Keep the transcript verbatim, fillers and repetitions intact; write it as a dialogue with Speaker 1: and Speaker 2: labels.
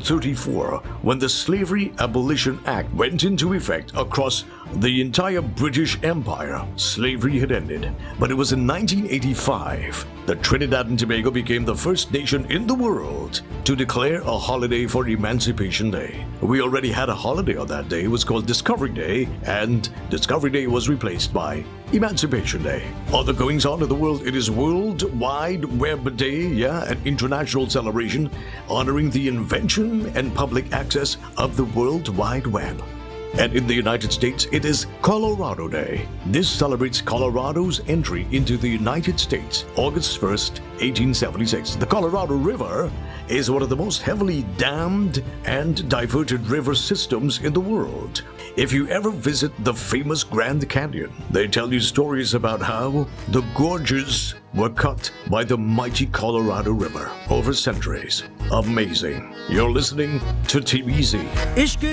Speaker 1: thirty-four, when the Slavery Abolition Act went into effect across the entire British Empire, slavery had ended. But it was in nineteen eighty-five that Trinidad and Tobago became the first nation in the world to declare a holiday for Emancipation Day. We already had a holiday on that day. It was called Discovery Day, and Discovery Day was replaced by Emancipation Day. Other goings on in the world, it is World Wide Web Day, yeah, an international celebration honoring the invention and public access of the World Wide Web. And in the United States, it is Colorado Day. This celebrates Colorado's entry into the United States, August first, eighteen seventy-six. The Colorado River is one of the most heavily dammed and diverted river systems in the world. If you ever visit the famous Grand Canyon, they tell you stories about how the gorges were cut by the mighty Colorado River over centuries. Amazing. You're listening to T B Z.
Speaker 2: Ishq